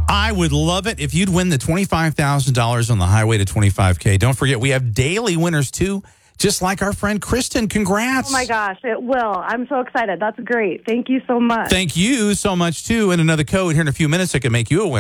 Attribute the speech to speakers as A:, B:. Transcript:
A: I would love it if you'd win the $25,000 on the highway to 25K. Don't forget, we have daily winners, too, just like our friend Kristen. Congrats.
B: Oh, my gosh, it will. I'm so excited. That's great. Thank you so much.
A: Thank you so much, too. And another code here in a few minutes that can make you a winner.